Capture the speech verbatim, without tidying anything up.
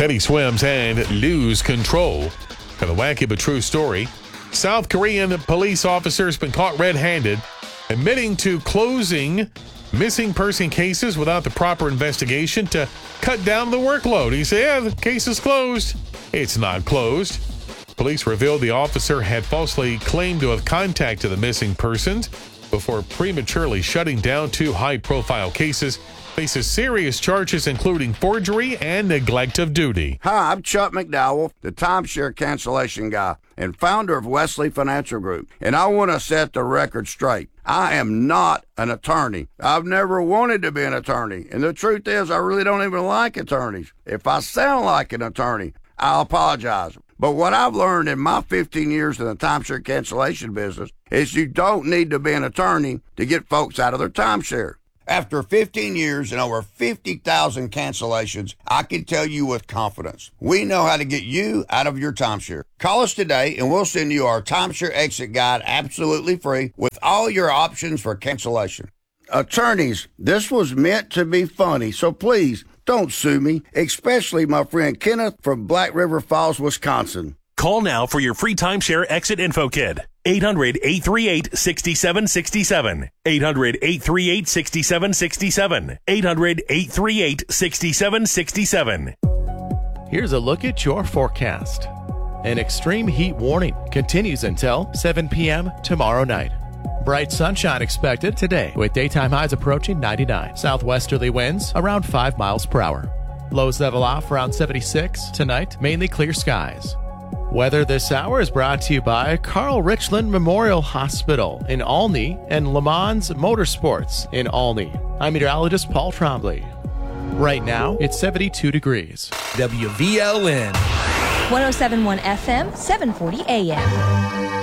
Teddy swims and lose control. For the wacky but true story, South Korean police officer has been caught red-handed, admitting to closing missing person cases without the proper investigation to cut down the workload. He said, yeah, the case is closed. It's not closed. Police revealed the officer had falsely claimed to have contacted the missing persons before prematurely shutting down two high-profile cases. Faces serious charges including forgery and neglect of duty. Hi, I'm Chuck McDowell, the timeshare cancellation guy and founder of Wesley Financial Group, and I want to set the record straight. I am not an attorney. I've never wanted to be an attorney, and the truth is I really don't even like attorneys. If I sound like an attorney, I'll apologize. But what I've learned in my fifteen years in the timeshare cancellation business is you don't need to be an attorney to get folks out of their timeshare. After fifteen years and over fifty thousand cancellations, I can tell you with confidence, we know how to get you out of your timeshare. Call us today and we'll send you our timeshare exit guide absolutely free with all your options for cancellation. Attorneys, this was meant to be funny, so please don't sue me, especially my friend Kenneth from Black River Falls, Wisconsin. Call now for your free timeshare exit info kit. eight hundred, eight three eight, six seven six seven. eight hundred, eight three eight, six seven six seven. eight hundred, eight three eight, six seven six seven. Here's a look at your forecast. An extreme heat warning continues until seven p.m. tomorrow night. Bright sunshine expected today with daytime highs approaching ninety-nine. Southwesterly winds around five miles per hour. Lows level off around seventy-six. Tonight, mainly clear skies. Weather this hour is brought to you by Carl Richland Memorial Hospital in Olney and Le Mans Motorsports in Olney. I'm meteorologist Paul Trombley. Right now, it's seventy-two degrees. W V L N one oh seven point one F M, seven forty A M.